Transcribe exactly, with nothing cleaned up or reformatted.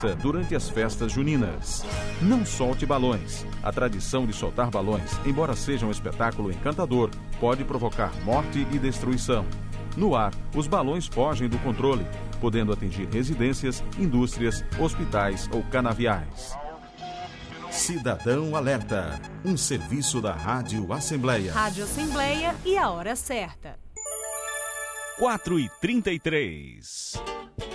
durante as festas juninas. Não solte balões. A tradição de soltar balões, embora seja um espetáculo encantador, pode provocar morte e destruição. No ar, os balões fogem do controle, podendo atingir residências, indústrias, hospitais ou canaviais. Cidadão Alerta, um serviço da Rádio Assembleia. Rádio Assembleia e a hora certa. quatro e trinta e três.